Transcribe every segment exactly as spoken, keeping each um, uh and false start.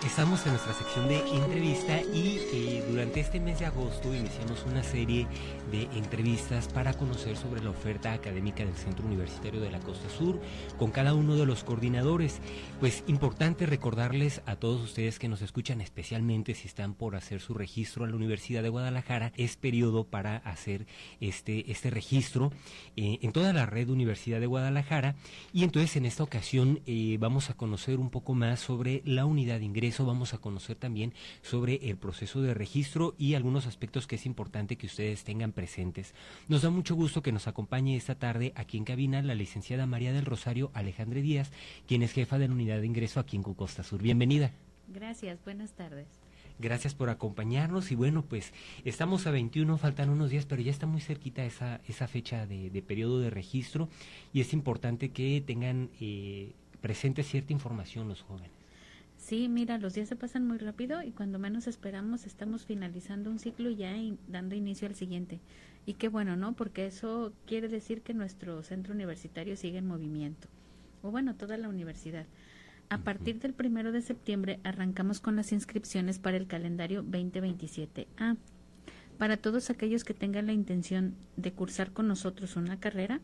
Estamos en nuestra sección de entrevista y eh, durante este mes de agosto iniciamos una serie de entrevistas para conocer sobre la oferta académica del Centro Universitario de la Costa Sur con cada uno de los coordinadores. Pues importante recordarles a todos ustedes que nos escuchan, especialmente si están por hacer su registro a la Universidad de Guadalajara, es periodo para hacer este, este registro eh, en toda la red Universidad de Guadalajara. Y entonces en esta ocasión eh, vamos a conocer un poco más sobre la unidad de ingreso, vamos a conocer también sobre el proceso de registro y algunos aspectos que es importante que ustedes tengan presentes. Nos da mucho gusto que nos acompañe esta tarde aquí en cabina la licenciada María del Rosario Alejandre Díaz, quien es jefa de la unidad de ingreso aquí en Costa Sur. Bienvenida. Gracias, buenas tardes. Gracias por acompañarnos y bueno, pues estamos a veintiuno, faltan unos días, pero ya está muy cerquita esa, esa fecha de, de periodo de registro y es importante que tengan eh, presente cierta información los jóvenes. Sí, mira, los días se pasan muy rápido y cuando menos esperamos estamos finalizando un ciclo y ya in, dando inicio al siguiente. Y qué bueno, ¿no? Porque eso quiere decir que nuestro centro universitario sigue en movimiento. O bueno, toda la universidad. A partir del primero de septiembre arrancamos con las inscripciones para el calendario veinte veintisiete A. Para todos aquellos que tengan la intención de cursar con nosotros una carrera,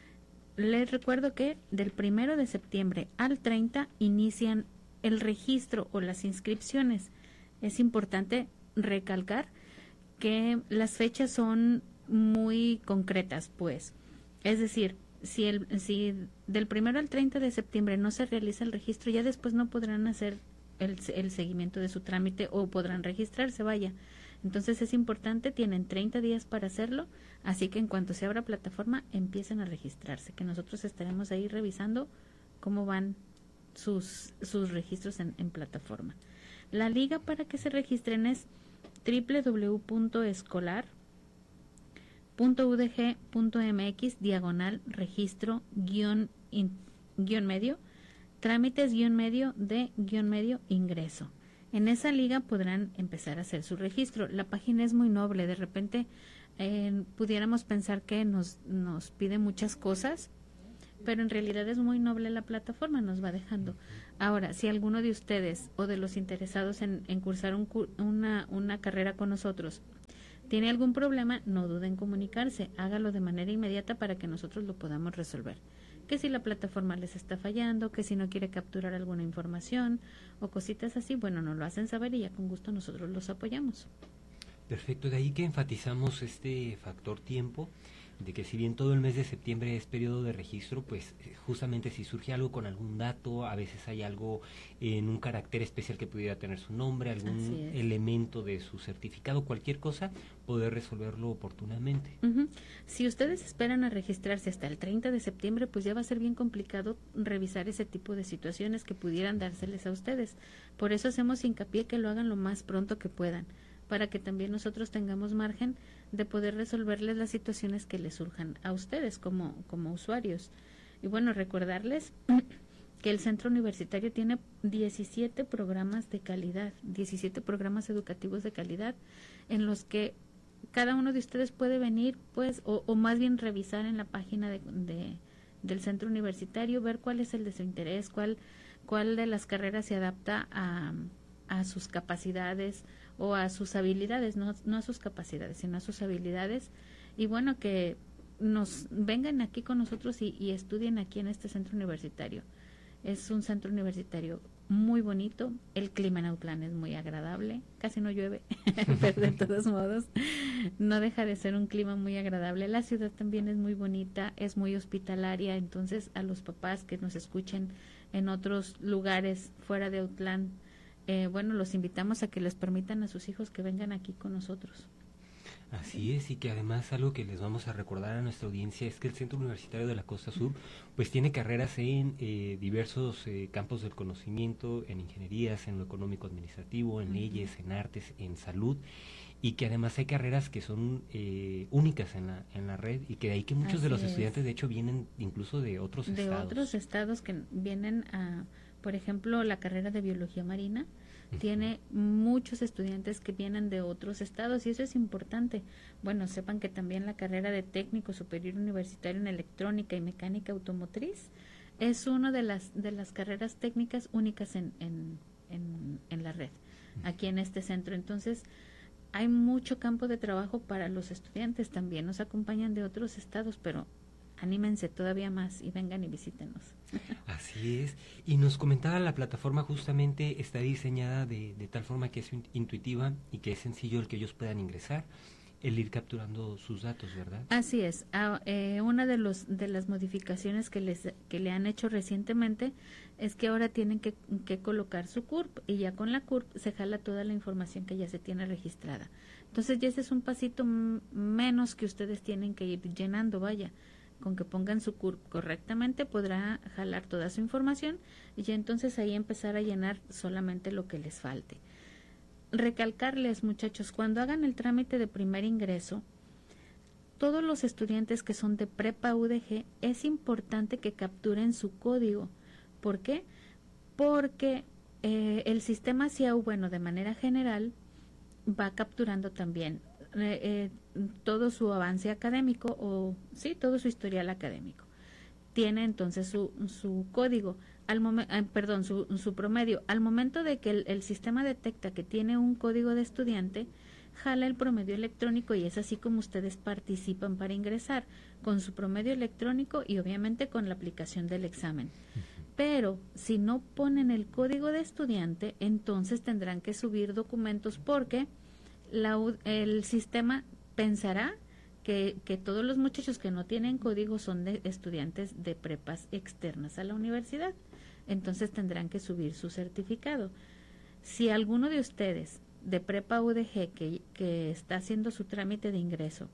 les recuerdo que del primero de septiembre al treinta inician el registro o las inscripciones. Es importante recalcar que las fechas son muy concretas, pues. Es decir, si el si del primero al treinta de septiembre no se realiza el registro, ya después no podrán hacer el, el seguimiento de su trámite o podrán registrarse, vaya. Entonces es importante, tienen treinta días para hacerlo, así que en cuanto se abra plataforma empiecen a registrarse, que nosotros estaremos ahí revisando cómo van sus sus registros en, en plataforma. La liga para que se registren es doble u doble u doble u punto escolar punto u d g punto m x diagonal registro guión, in, guión medio trámites guión medio de guión medio ingreso. En esa liga podrán empezar a hacer su registro. La página es muy noble, de repente eh, pudiéramos pensar que nos, nos pide muchas cosas, pero en realidad es muy noble la plataforma, nos va dejando. Ahora, si alguno de ustedes o de los interesados en, en cursar un, una, una carrera con nosotros tiene algún problema, no duden en comunicarse, hágalo de manera inmediata para que nosotros lo podamos resolver. Que si la plataforma les está fallando, que si no quiere capturar alguna información o cositas así, bueno, nos lo hacen saber y ya con gusto nosotros los apoyamos. Perfecto, de ahí que enfatizamos este factor tiempo, de que si bien todo el mes de septiembre es periodo de registro, pues justamente si surge algo con algún dato, a veces hay algo en un carácter especial que pudiera tener su nombre, algún elemento de su certificado, cualquier cosa, poder resolverlo oportunamente. Uh-huh. Si ustedes esperan a registrarse hasta el treinta de septiembre, pues ya va a ser bien complicado revisar ese tipo de situaciones que pudieran dárseles a ustedes. Por eso hacemos hincapié que lo hagan lo más pronto que puedan, para que también nosotros tengamos margen de poder resolverles las situaciones que les surjan a ustedes como, como usuarios. Y bueno, recordarles que el centro universitario tiene diecisiete programas de calidad, diecisiete programas educativos de calidad, en los que cada uno de ustedes puede venir, pues, o, o más bien revisar en la página de, de, del centro universitario, ver cuál es el de su interés, cuál, cuál de las carreras se adapta a a sus capacidades o a sus habilidades, no, no a sus capacidades, sino a sus habilidades, y bueno, que nos vengan aquí con nosotros y, y estudien aquí en este centro universitario. Es un centro universitario muy bonito, el clima en Autlán es muy agradable, casi no llueve, pero de todos modos no deja de ser un clima muy agradable. La ciudad también es muy bonita, es muy hospitalaria, entonces a los papás que nos escuchen en otros lugares fuera de Autlán, Eh, bueno, los invitamos a que les permitan a sus hijos que vengan aquí con nosotros. Así es, y que además algo que les vamos a recordar a nuestra audiencia es que el Centro Universitario de la Costa Sur pues tiene carreras en eh, diversos eh, campos del conocimiento, en ingenierías, en lo económico administrativo, en uh-huh. leyes, en artes, en salud, y que además hay carreras que son eh, únicas en la en la red, y que de ahí que muchos Así de los es. estudiantes de hecho vienen incluso de otros de estados. De otros estados que vienen a, por ejemplo, la carrera de biología marina, uh-huh. tiene muchos estudiantes que vienen de otros estados y eso es importante. Bueno, sepan que también la carrera de técnico superior universitario en electrónica y mecánica automotriz es una de las de las carreras técnicas únicas en, en, en, en la la red, aquí en este centro. Entonces, hay mucho campo de trabajo para los estudiantes también. Nos acompañan de otros estados, pero anímense todavía más y vengan y visítenos. Así es. Y nos comentaba, la plataforma justamente está diseñada de, de tal forma que es intuitiva y que es sencillo el que ellos puedan ingresar, el ir capturando sus datos, ¿verdad? Así es. Ah, eh, una de los de las modificaciones que les que le han hecho recientemente es que ahora tienen que, que colocar su C U R P, y ya con la C U R P se jala toda la información que ya se tiene registrada. Entonces ya ese es un pasito m- menos que ustedes tienen que ir llenando, vaya. Con que pongan su C U R P correctamente podrá jalar toda su información y ya entonces ahí empezar a llenar solamente lo que les falte. Recalcarles, muchachos, cuando hagan el trámite de primer ingreso, todos los estudiantes que son de prepa U D G, es importante que capturen su código. ¿Por qué? Porque eh, el sistema C I A U, bueno, de manera general, va capturando también eh, eh, todo su avance académico, o sí, todo su historial académico. Tiene entonces su, su código, al momen, eh, perdón, su, su promedio. Al momento de que el, el sistema detecta que tiene un código de estudiante, jala el promedio electrónico y es así como ustedes participan para ingresar, con su promedio electrónico y obviamente con la aplicación del examen. Pero si no ponen el código de estudiante, entonces tendrán que subir documentos porque la, el sistema pensará que, que todos los muchachos que no tienen código son de estudiantes de prepas externas a la universidad. Entonces tendrán que subir su certificado. Si alguno de ustedes de prepa U D G que, que está haciendo su trámite de ingreso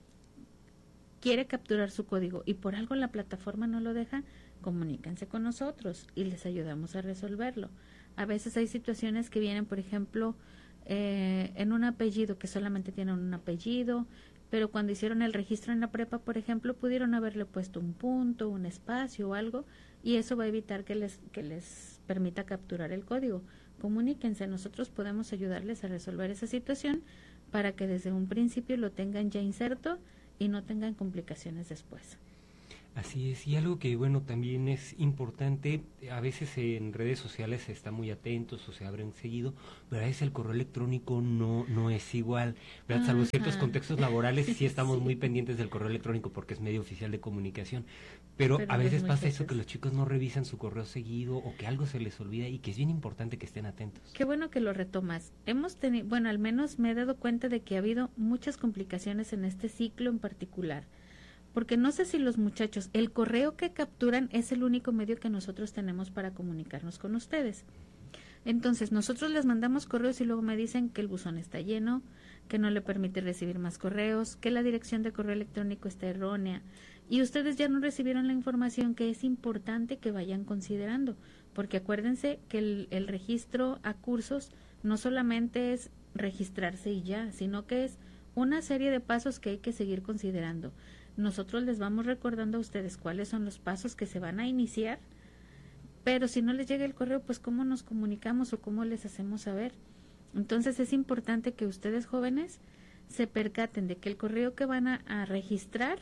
quiere capturar su código y por algo la plataforma no lo deja, comuníquense con nosotros y les ayudamos a resolverlo. A veces hay situaciones que vienen, por ejemplo, eh, en un apellido, que solamente tienen un apellido, pero cuando hicieron el registro en la prepa, por ejemplo, pudieron haberle puesto un punto, un espacio o algo, y eso va a evitar que les, que les permita capturar el código. Comuníquense, nosotros podemos ayudarles a resolver esa situación para que desde un principio lo tengan ya inserto y no tengan complicaciones después. Así es, y algo que, bueno, también es importante, a veces en redes sociales se está muy atentos o se abren seguido, pero a veces el correo electrónico no no es igual, ¿verdad? Salvo ciertos contextos laborales, sí estamos sí. muy pendientes del correo electrónico porque es medio oficial de comunicación, pero, pero a veces pasa eso, que los chicos no revisan su correo seguido o que algo se les olvida y que es bien importante que estén atentos. Qué bueno que lo retomas. Hemos tenido, bueno, al menos me he dado cuenta de que ha habido muchas complicaciones en este ciclo en particular. Porque no sé si los muchachos, el correo que capturan es el único medio que nosotros tenemos para comunicarnos con ustedes. Entonces, nosotros les mandamos correos y luego me dicen que el buzón está lleno, que no le permite recibir más correos, que la dirección de correo electrónico está errónea. Y ustedes ya no recibieron la información que es importante que vayan considerando. Porque acuérdense que el, el registro a cursos no solamente es registrarse y ya, sino que es una serie de pasos que hay que seguir considerando. Nosotros les vamos recordando a ustedes cuáles son los pasos que se van a iniciar, pero si no les llega el correo, pues cómo nos comunicamos o cómo les hacemos saber. Entonces es importante que ustedes jóvenes se percaten de que el correo que van a, a registrar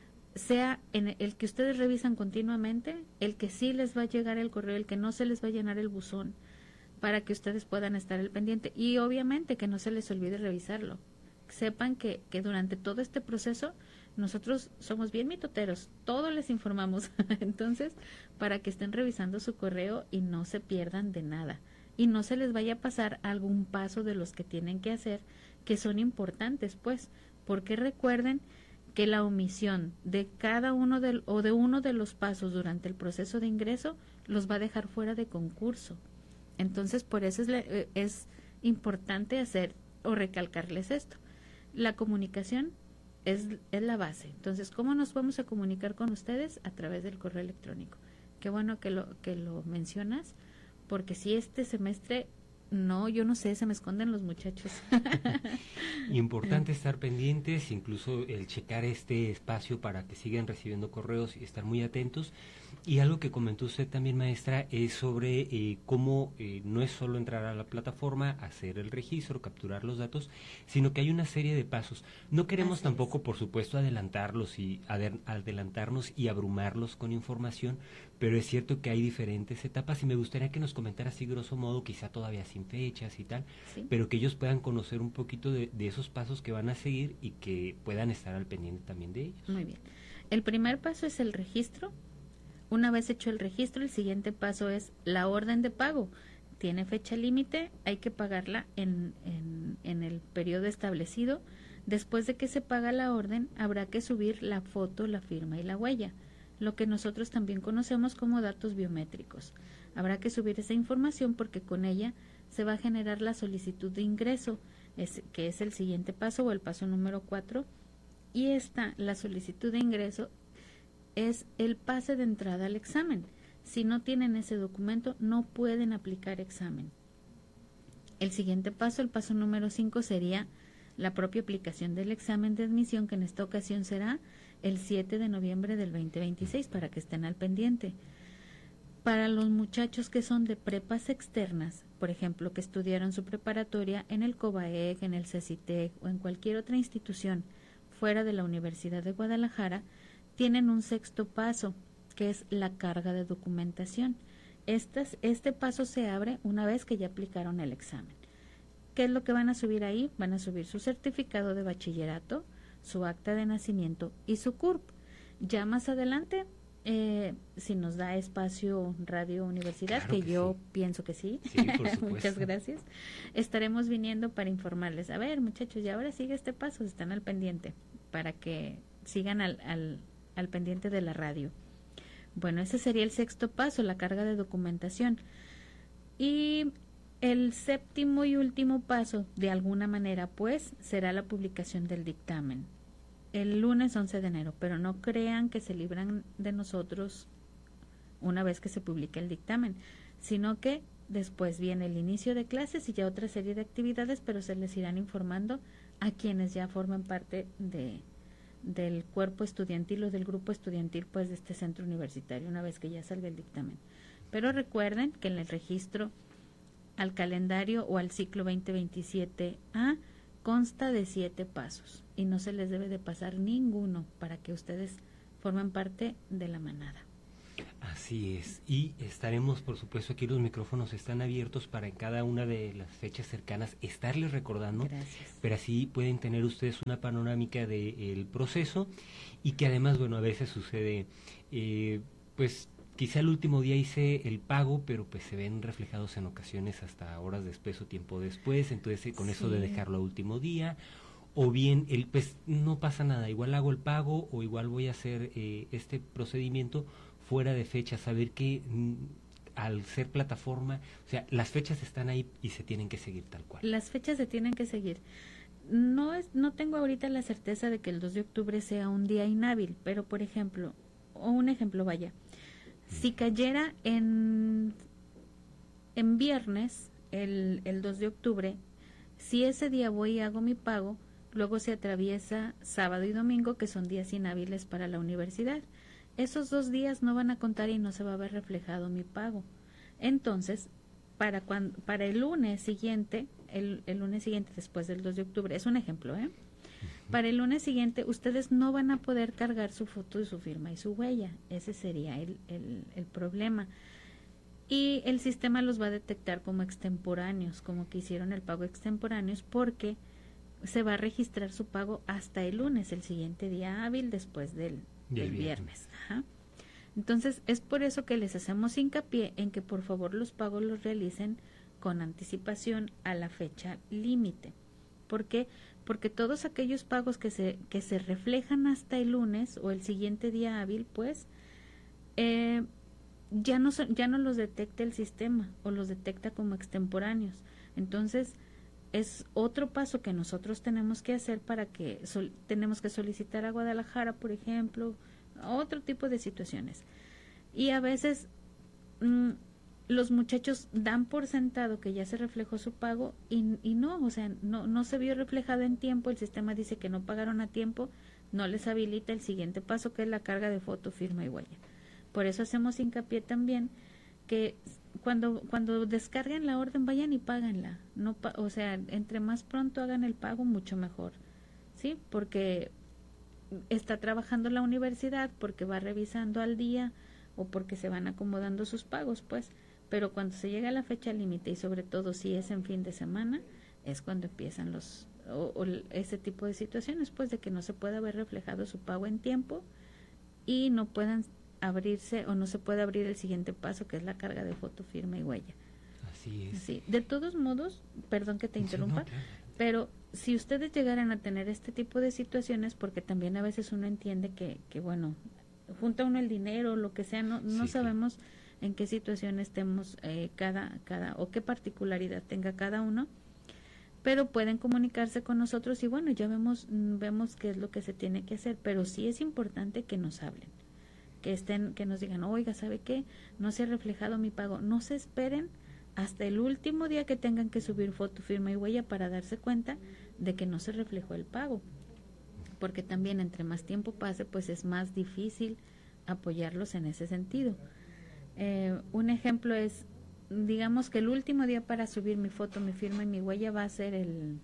sea en el que ustedes revisan continuamente, el que sí les va a llegar el correo, el que no se les va a llenar el buzón, para que ustedes puedan estar al pendiente y obviamente que no se les olvide revisarlo. Sepan que, que durante todo este proceso nosotros somos bien mitoteros, todo les informamos, entonces para que estén revisando su correo y no se pierdan de nada y no se les vaya a pasar algún paso de los que tienen que hacer que son importantes, pues, porque recuerden que la omisión de cada uno del, o de uno de los pasos durante el proceso de ingreso los va a dejar fuera de concurso. Entonces por eso es, es importante hacer o recalcarles esto. La comunicación Es, es la base. Entonces, ¿cómo nos vamos a comunicar con ustedes? A través del correo electrónico. Qué bueno que lo que lo mencionas, porque si este semestre, no, yo no sé, se me esconden los muchachos. Importante estar pendientes, incluso el checar este espacio para que sigan recibiendo correos y estar muy atentos. Y algo que comentó usted también, maestra, es sobre eh, cómo eh, no es solo entrar a la plataforma, hacer el registro, capturar los datos, sino que hay una serie de pasos. No queremos Así tampoco, es. por supuesto, adelantarlos y adelantarnos y abrumarlos con información, pero es cierto que hay diferentes etapas y me gustaría que nos comentara así grosso modo, quizá todavía sin fechas y tal, sí. pero que ellos puedan conocer un poquito de, de esos pasos que van a seguir y que puedan estar al pendiente también de ellos. Muy bien. El primer paso es el registro. Una vez hecho el registro, el siguiente paso es la orden de pago. Tiene fecha límite, hay que pagarla en, en, en el periodo establecido. Después de que se paga la orden, habrá que subir la foto, la firma y la huella, lo que nosotros también conocemos como datos biométricos. Habrá que subir esa información porque con ella se va a generar la solicitud de ingreso, es, que es el siguiente paso o el paso número cuatro. Y esta, la solicitud de ingreso, es el pase de entrada al examen. Si no tienen ese documento, no pueden aplicar examen. El siguiente paso, el paso número cinco, sería la propia aplicación del examen de admisión, que en esta ocasión será el siete de noviembre del veinte veintiséis, para que estén al pendiente. Para los muchachos que son de prepas externas, por ejemplo, que estudiaron su preparatoria en el COBAEG, en el CECITEC o en cualquier otra institución fuera de la Universidad de Guadalajara, tienen un sexto paso, que es la carga de documentación. Este, este paso se abre una vez que ya aplicaron el examen. ¿Qué es lo que van a subir ahí? Van a subir su certificado de bachillerato, su acta de nacimiento y su C U R P. Ya más adelante, eh, si nos da espacio Radio Universidad, claro que, que yo sí. pienso que sí, sí por supuesto. Muchas gracias, estaremos viniendo para informarles. A ver, muchachos, y ahora sigue este paso, están al pendiente, para que sigan al, al, al pendiente de la radio. Bueno, ese sería el sexto paso, la carga de documentación. Y el séptimo y último paso, de alguna manera, pues, será la publicación del dictamen. El lunes once de enero, pero no crean que se libran de nosotros una vez que se publique el dictamen, sino que después viene el inicio de clases y ya otra serie de actividades, pero se les irán informando a quienes ya forman parte de del cuerpo estudiantil o del grupo estudiantil, pues, de este centro universitario, una vez que ya salga el dictamen. Pero recuerden que en el registro al calendario o al ciclo veinte veintisiete A consta de siete pasos y no se les debe de pasar ninguno para que ustedes formen parte de la manada. Así es, y estaremos, por supuesto, aquí los micrófonos están abiertos para en cada una de las fechas cercanas estarles recordando. Gracias. Pero así pueden tener ustedes una panorámica del proceso y que además, bueno, a veces sucede, eh, pues quizá el último día hice el pago, pero pues se ven reflejados en ocasiones hasta horas después o tiempo después, entonces con sí. eso de dejarlo a último día, o bien, el pues no pasa nada, igual hago el pago o igual voy a hacer eh, este procedimiento fuera de fecha, saber que mm, al ser plataforma, o sea, las fechas están ahí y se tienen que seguir tal cual. Las fechas se tienen que seguir. No es, no tengo ahorita la certeza de que el dos de octubre sea un día inhábil, pero por ejemplo, o un ejemplo vaya, si cayera en, en viernes, el, el dos de octubre, si ese día voy y hago mi pago, luego se atraviesa sábado y domingo, que son días inhábiles para la universidad. Esos dos días no van a contar y no se va a ver reflejado mi pago. Entonces, para cuando, para el lunes siguiente, el, el lunes siguiente después del dos de octubre, es un ejemplo, ¿eh? Para el lunes siguiente, ustedes no van a poder cargar su foto y su firma y su huella. Ese sería el, el, el problema. Y el sistema los va a detectar como extemporáneos, como que hicieron el pago extemporáneos, porque se va a registrar su pago hasta el lunes, el siguiente día hábil después del, del viernes. Ajá. Entonces, es por eso que les hacemos hincapié en que por favor los pagos los realicen con anticipación a la fecha límite. ¿Por qué? Porque todos aquellos pagos que se que se reflejan hasta el lunes o el siguiente día hábil, pues, eh, ya no son, ya no los detecta el sistema o los detecta como extemporáneos. Entonces, es otro paso que nosotros tenemos que hacer para que sol, tenemos que solicitar a Guadalajara, por ejemplo, otro tipo de situaciones. Y a veces mmm, los muchachos dan por sentado que ya se reflejó su pago y, y no, o sea, no, no se vio reflejado en tiempo, el sistema dice que no pagaron a tiempo, no les habilita el siguiente paso, que es la carga de foto, firma y huella. Por eso hacemos hincapié también que cuando cuando descarguen la orden, vayan y páganla, no pa o sea, entre más pronto hagan el pago, mucho mejor, ¿sí? Porque está trabajando la universidad, porque va revisando al día o porque se van acomodando sus pagos, pues. Pero cuando se llega a la fecha límite y sobre todo si es en fin de semana, es cuando empiezan los o, o ese tipo de situaciones, pues de que no se pueda ver reflejado su pago en tiempo y no puedan abrirse o no se puede abrir el siguiente paso, que es la carga de foto, firma y huella. Así es. Sí. De todos modos, perdón que te interrumpa, sí, no, claro. Pero si ustedes llegaran a tener este tipo de situaciones, porque también a veces uno entiende que, que bueno, junta uno el dinero, lo que sea, no, no sí, sabemos claro. en qué situación estemos eh, cada, cada, o qué particularidad tenga cada uno, pero pueden comunicarse con nosotros y bueno, ya vemos, vemos qué es lo que se tiene que hacer, pero sí es importante que nos hablen, que estén, que nos digan, oiga, ¿sabe qué? No se ha reflejado mi pago, no se esperen hasta el último día que tengan que subir foto, firma y huella para darse cuenta de que no se reflejó el pago, porque también entre más tiempo pase, pues es más difícil apoyarlos en ese sentido. Eh, un ejemplo es, digamos que el último día para subir mi foto, mi firma y mi huella va a ser el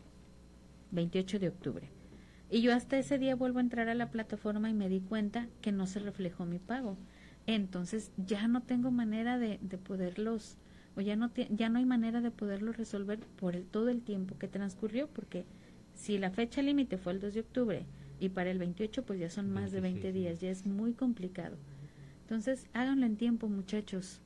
veintiocho de octubre. Y yo hasta ese día vuelvo a entrar a la plataforma y me di cuenta que no se reflejó mi pago. Entonces ya no tengo manera de, de poderlos... o ya no ya no hay manera de poderlo resolver por el, todo el tiempo que transcurrió, porque si la fecha límite fue el dos de octubre y para el veintiocho pues ya son más de veinte días, ya es muy complicado. Entonces háganlo en tiempo, muchachos,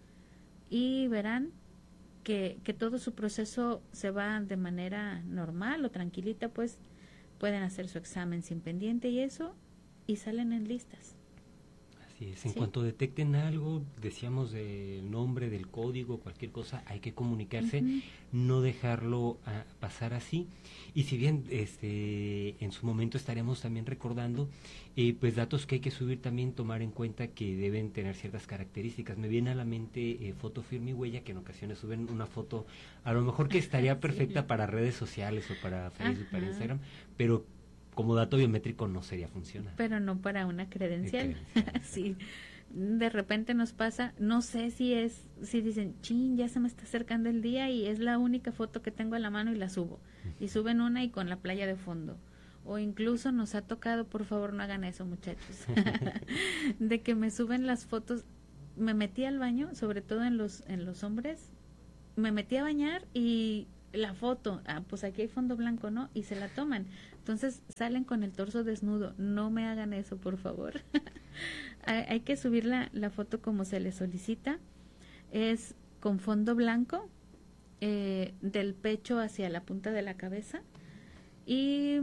y verán que, que todo su proceso se va de manera normal o tranquilita, pues pueden hacer su examen sin pendiente y eso, y salen en listas. Así es, en ¿sí? cuanto detecten algo, decíamos del nombre, del código, cualquier cosa, hay que comunicarse, uh-huh. no dejarlo a, pasar así. Y si bien este en su momento estaremos también recordando, eh, pues datos que hay que subir también, tomar en cuenta que deben tener ciertas características. Me viene a la mente eh, foto, firma y huella, que en ocasiones suben una foto, a lo mejor que estaría perfecta sí. para redes sociales o para Facebook, uh-huh. para Instagram, pero como dato biométrico no sería funcional. Pero no para una credencial. credencial sí. De repente nos pasa, no sé si es, si dicen, chin, ya se me está acercando el día y es la única foto que tengo a la mano y la subo. Uh-huh. Y suben una y con la playa de fondo. O incluso nos ha tocado, por favor no hagan eso, muchachos, de que me suben las fotos. Me metí al baño, sobre todo en los, en los hombres, me metí a bañar y la foto, ah, pues aquí hay fondo blanco, ¿no? Y se la toman. Entonces salen con el torso desnudo. No me hagan eso, por favor. hay, hay que subir la, la foto como se le solicita. Es con fondo blanco, eh, del pecho hacia la punta de la cabeza. Y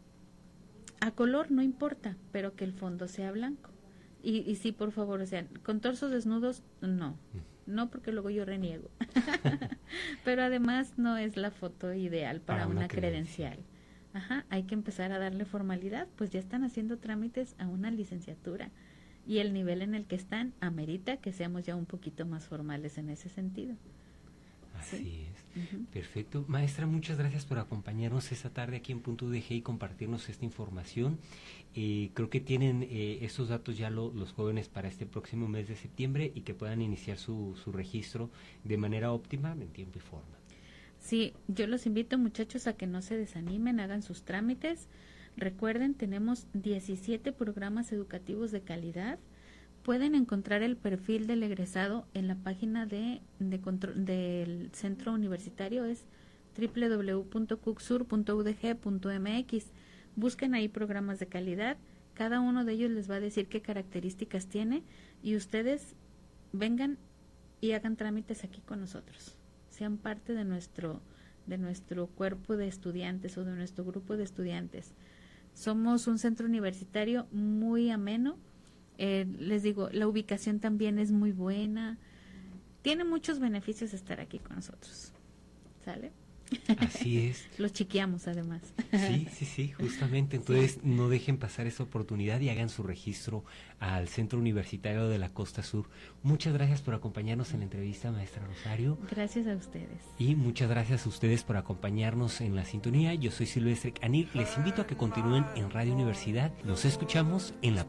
a color no importa, pero que el fondo sea blanco. Y, y sí, por favor, o sea, con torsos desnudos, no. No, porque luego yo reniego. Pero además no es la foto ideal para, para una, una credencial. credencial. Ajá, hay que empezar a darle formalidad, pues ya están haciendo trámites a una licenciatura y el nivel en el que están amerita que seamos ya un poquito más formales en ese sentido. Así ¿sí? es. Uh-huh. Perfecto. Maestra, muchas gracias por acompañarnos esta tarde aquí en Punto U D G y compartirnos esta información. Eh, creo que tienen eh, estos datos ya lo, los jóvenes para este próximo mes de septiembre y que puedan iniciar su, su registro de manera óptima, en tiempo y forma. Sí, yo los invito, muchachos, a que no se desanimen, hagan sus trámites. Recuerden, tenemos diecisiete programas educativos de calidad. Pueden encontrar el perfil del egresado en la página de, de control, del centro universitario, es doble u doble u doble u punto cucsur punto u d g punto m x. Busquen ahí programas de calidad, cada uno de ellos les va a decir qué características tiene y ustedes vengan y hagan trámites aquí con nosotros. Sean parte de nuestro, de nuestro cuerpo de estudiantes o de nuestro grupo de estudiantes. Somos un centro universitario muy ameno. Eh, les digo, la ubicación también es muy buena. Tiene muchos beneficios estar aquí con nosotros. ¿Sale? Así es. Los chiqueamos además. Sí, sí, sí, justamente. Entonces sí. no dejen pasar esa oportunidad y hagan su registro al Centro Universitario de la Costa Sur. Muchas gracias por acompañarnos en la entrevista, maestra Rosario. Gracias a ustedes. Y muchas gracias a ustedes por acompañarnos en la sintonía. Yo soy Silvestre Anil. Les invito a que continúen en Radio Universidad. Nos escuchamos en la